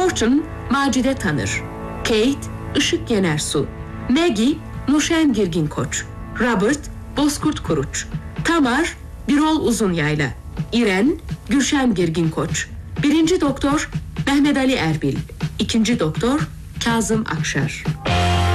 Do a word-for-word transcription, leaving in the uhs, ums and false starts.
Fortune, Macide Tanır. Kate, Işık Yenersu. Maggie, Nurşen Girgin Koç. Robert, Bozkurt Kuruç. Tamar, Birol Uzunyayla. İren, Gülşen Girgin Koç. Birinci Doktor, Mehmet Ali Erbil. İkinci Doktor, Kazım Akşar.